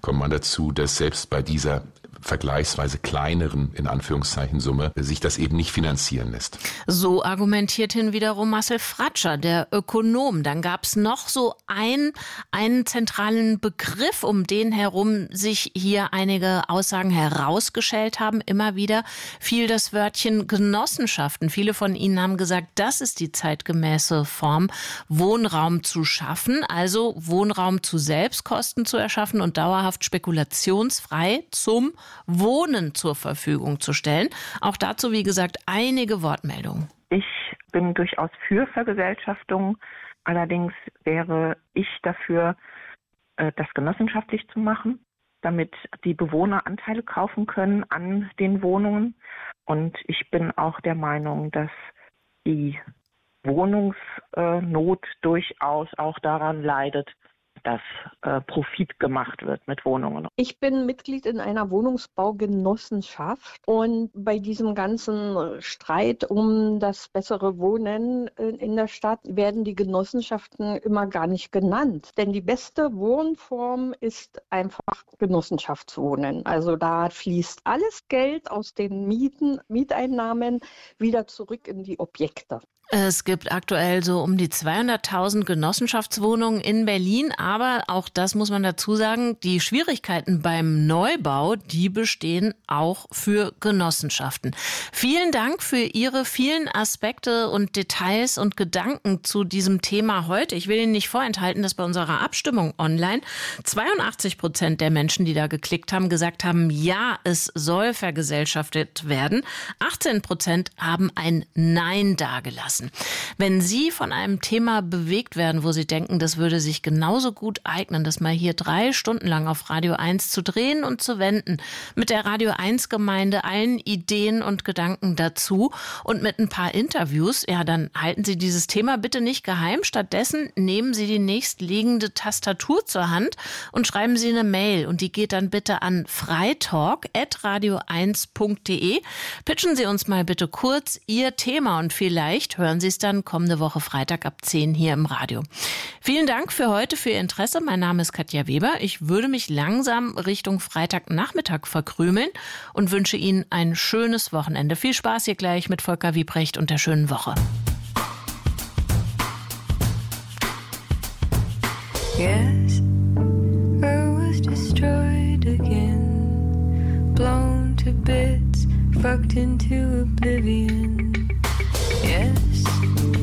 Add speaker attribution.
Speaker 1: kommt man dazu, dass selbst bei dieser vergleichsweise kleineren, in Anführungszeichen, Summe, sich das eben nicht finanzieren lässt.
Speaker 2: So argumentiert wiederum Marcel Fratscher, der Ökonom. Dann gab es noch so einen zentralen Begriff, um den herum sich hier einige Aussagen herausgeschält haben. Immer wieder fiel das Wörtchen Genossenschaften. Viele von Ihnen haben gesagt, das ist die zeitgemäße Form, Wohnraum zu schaffen, also Wohnraum zu Selbstkosten zu erschaffen und dauerhaft spekulationsfrei zum Wohnen zur Verfügung zu stellen. Auch dazu, wie gesagt, einige Wortmeldungen.
Speaker 3: Ich bin durchaus für Vergesellschaftung. Allerdings wäre ich dafür, das genossenschaftlich zu machen, damit die Bewohner Anteile kaufen können an den Wohnungen. Und ich bin auch der Meinung, dass die Wohnungsnot durchaus auch daran leidet, dass Profit gemacht wird mit Wohnungen.
Speaker 4: Ich bin Mitglied in einer Wohnungsbaugenossenschaft und bei diesem ganzen Streit um das bessere Wohnen in der Stadt werden die Genossenschaften immer gar nicht genannt. Denn die beste Wohnform ist einfach Genossenschaftswohnen. Also da fließt alles Geld aus den Mieteinnahmen wieder zurück in die Objekte.
Speaker 2: Es gibt aktuell so um die 200.000 Genossenschaftswohnungen in Berlin, aber auch das muss man dazu sagen, die Schwierigkeiten beim Neubau, die bestehen auch für Genossenschaften. Vielen Dank für Ihre vielen Aspekte und Details und Gedanken zu diesem Thema heute. Ich will Ihnen nicht vorenthalten, dass bei unserer Abstimmung online 82% der Menschen, die da geklickt haben, gesagt haben, ja, es soll vergesellschaftet werden. 18% haben ein Nein dagelassen. Wenn Sie von einem Thema bewegt werden, wo Sie denken, das würde sich genauso gut eignen, das mal hier 3 Stunden lang auf Radio 1 zu drehen und zu wenden, mit der Radio 1 Gemeinde, allen Ideen und Gedanken dazu und mit ein paar Interviews, ja, dann halten Sie dieses Thema bitte nicht geheim. Stattdessen nehmen Sie die nächstliegende Tastatur zur Hand und schreiben Sie eine Mail und die geht dann bitte an freitalk@radio1.de. Pitchen Sie uns mal bitte kurz Ihr Thema und vielleicht hören Sie es dann kommende Woche Freitag ab 10 hier im Radio. Vielen Dank für heute, für Ihr Interesse. Mein Name ist Katja Weber. Ich würde mich langsam Richtung Freitagnachmittag verkrümeln und wünsche Ihnen ein schönes Wochenende. Viel Spaß hier gleich mit Volker Wiebrecht und der schönen Woche.
Speaker 5: Yes, I was destroyed again, blown to bits, fucked into oblivion.